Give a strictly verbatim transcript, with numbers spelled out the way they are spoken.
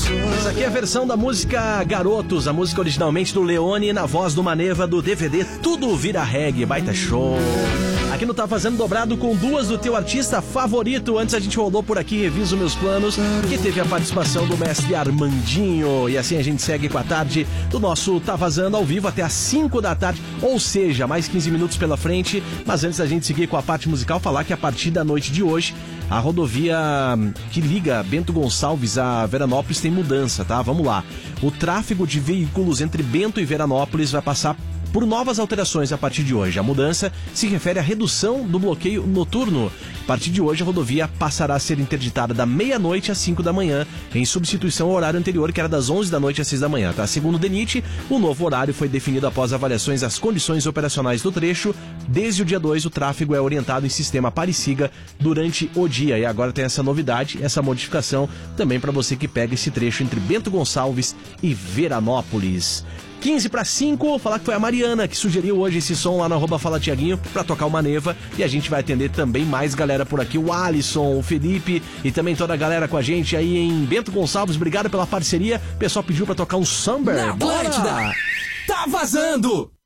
Essa aqui é a versão da música Garotos, a música originalmente do Leone, na voz do Maneva do D V D Tudo Vira Reggae, baita show. Aqui no Tá Fazendo Dobrado com duas do teu artista favorito. Antes a gente rodou por aqui, Reviso Meus Planos, que teve a participação do mestre Armandinho. E assim a gente segue com a tarde do nosso Tá Vazando ao vivo até às cinco da tarde, ou seja, mais quinze minutos pela frente. Mas antes da gente seguir com a parte musical, falar que a partir da noite de hoje, a rodovia que liga Bento Gonçalves a Veranópolis tem mudança, tá? Vamos lá. O tráfego de veículos entre Bento e Veranópolis vai passar por novas alterações a partir de hoje. A mudança se refere à redução do bloqueio noturno. A partir de hoje, a rodovia passará a ser interditada da meia-noite às cinco da manhã, em substituição ao horário anterior, que era das onze da noite às seis da manhã. Tá? Segundo o DENIT, o novo horário foi definido após avaliações das condições operacionais do trecho. Desde o dia dois, o tráfego é orientado em sistema Pare-Siga durante o dia. E agora tem essa novidade, essa modificação também para você que pega esse trecho entre Bento Gonçalves e Veranópolis. quinze para cinco, falar que foi a Mariana que sugeriu hoje esse som lá no arroba Fala Tiaguinho pra tocar o Maneva, e a gente vai atender também mais galera por aqui, o Alisson, o Felipe e também toda a galera com a gente aí em Bento Gonçalves. Obrigado pela parceria, o pessoal pediu pra tocar um Samba. Na Atlântida, tá vazando!